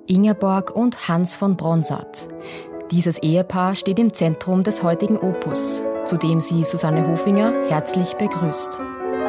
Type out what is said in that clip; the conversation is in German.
Ingeborg und Hans von Bronsart. Dieses Ehepaar steht im Zentrum des heutigen Opus, zu dem sie Susanne Hofinger herzlich begrüßt.